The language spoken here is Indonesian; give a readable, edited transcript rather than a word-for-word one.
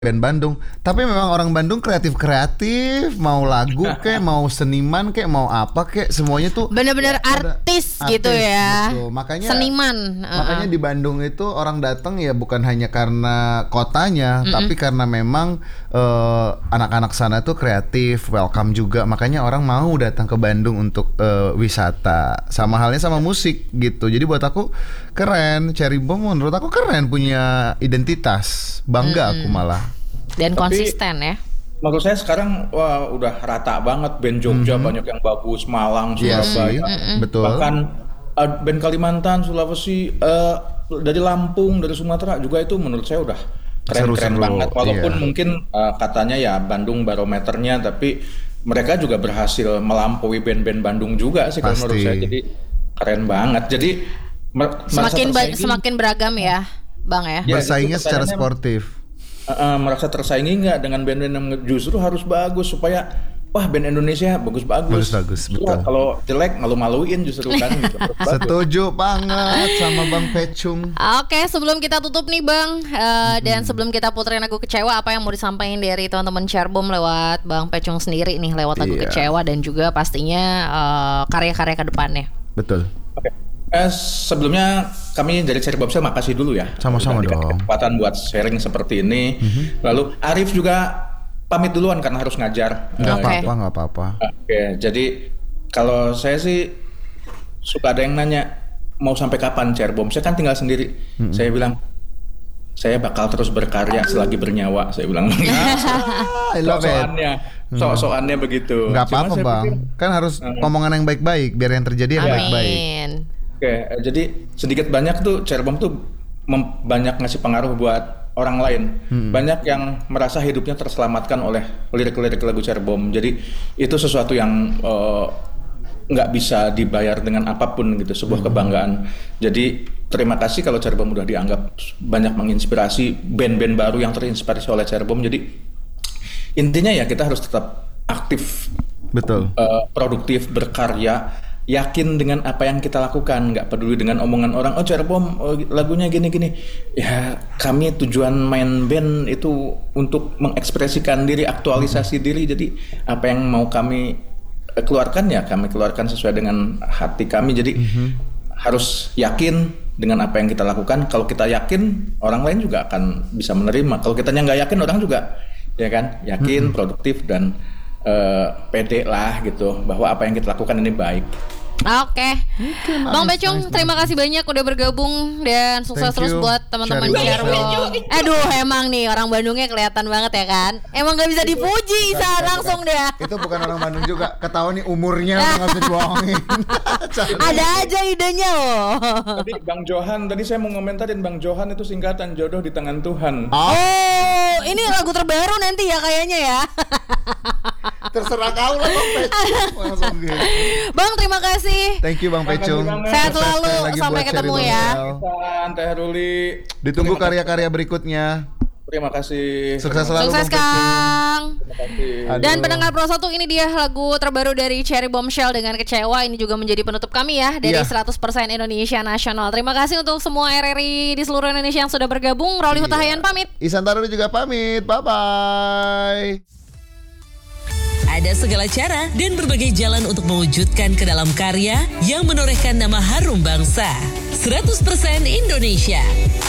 band Bandung. Tapi memang orang Bandung kreatif, mau lagu kek, mau seniman kek, mau apa kek, semuanya tuh bener-bener artis gitu ya. Gitu. Makanya seniman. Makanya di Bandung itu orang datang ya bukan hanya karena kotanya, tapi karena memang anak-anak sana tuh kreatif, welcome juga. Makanya orang mau datang ke Bandung untuk wisata. Sama halnya sama musik gitu. Jadi buat aku keren, Cherry Bomb menurut aku keren, punya identitas, bangga aku malah. Dan konsisten ya. Menurut saya sekarang wah udah rata banget band Jogja banyak yang bagus, Malang, Surabaya, betul. Bahkan band Kalimantan, Sulawesi, dari Lampung, dari Sumatera juga itu menurut saya udah keren-keren banget. Walaupun mungkin katanya ya Bandung barometernya, tapi mereka juga berhasil melampaui band-band Bandung juga sih kalau menurut saya. Jadi keren banget. Jadi semakin beragam ya, Bang ya. Bersaingnya secara sportif. Merasa tersaingi nggak dengan band-band yang justru harus bagus supaya wah band Indonesia bagus-bagus. Betul. Wah, kalau jelek malu-maluin justru kan. Gitu. Setuju banget sama Bang Pecung. Oke, sebelum kita tutup nih Bang, dan sebelum kita puterin lagu Kecewa, apa yang mau disampaikan dari teman-teman Cerbom lewat Bang Pecung sendiri nih lewat lagu Kecewa dan juga pastinya karya-karya ke depannya. Betul. Oke. Sebelumnya kami dari Cherry Bomb makasih dulu ya. Sama-sama dong. Kesempatan buat sharing seperti ini. Lalu Arif juga pamit duluan karena harus ngajar. Nggak apa-apa. Oke, jadi kalau saya sih suka ada yang nanya mau sampai kapan Cherry Bomb? Saya kan tinggal sendiri. Saya bilang saya bakal terus berkarya selagi bernyawa. Saya bilang. Soalnya begitu. Nggak apa-apa Bang. Kan harus omongan yang baik-baik biar yang terjadi yang baik-baik. Oke, jadi sedikit banyak tuh Cherry Bomb tuh banyak ngasih pengaruh buat orang lain. Banyak yang merasa hidupnya terselamatkan oleh lirik-lirik lagu Cherry Bomb. Jadi itu sesuatu yang nggak bisa dibayar dengan apapun gitu, sebuah kebanggaan. Jadi terima kasih kalau Cherry Bomb udah dianggap banyak menginspirasi band-band baru yang terinspirasi oleh Cherry Bomb. Jadi intinya ya kita harus tetap aktif, betul, produktif, berkarya. Yakin dengan apa yang kita lakukan, nggak peduli dengan omongan orang. Oh Cherry Bomb lagunya gini-gini. Ya kami tujuan main band itu untuk mengekspresikan diri, aktualisasi diri. Jadi apa yang mau kami keluarkan ya kami keluarkan sesuai dengan hati kami. Jadi harus yakin dengan apa yang kita lakukan. Kalau kita yakin, orang lain juga akan bisa menerima. Kalau kitanya nggak yakin, orang juga ya kan yakin, produktif dan pede lah gitu bahwa apa yang kita lakukan ini baik. Oke. Bang Pecung, terima kasih banyak udah bergabung dan sukses terus buat teman-teman Cerbom. Aduh, emang nih orang Bandungnya kelihatan banget ya kan. Emang gak bisa dipuji, Isa langsung deh. Itu bukan orang Bandung juga, ketahuan nih umurnya nggak bisa dibohongin. Ada aja idenya loh. Tadi Bang Johan, tadi saya mau ngomentarin Bang Johan itu singkatan jodoh di tangan Tuhan. Oh, ini lagu terbaru nanti ya kayaknya ya. Terserah kau lah Bang Pecung. Bang, terima kasih. Thank you Bang Pecung. Sehat selalu, sampai ketemu ya. Teh Ruli. Ditunggu karya-karya berikutnya. Terima kasih. Sukses selalu. Sukses Kang. Terima kasih. Dan pendengar Pro 1, ini dia lagu terbaru dari Cherry Bombshell dengan Kecewa. Ini juga menjadi penutup kami ya dari 100% Indonesia Nasional. Terima kasih untuk semua RRI di seluruh Indonesia yang sudah bergabung. Roli Hutahayan pamit. Ihsan Taruri juga pamit. Bye-bye. Ada segala cara dan berbagai jalan untuk mewujudkan ke dalam karya yang menorehkan nama harum bangsa. 100% Indonesia.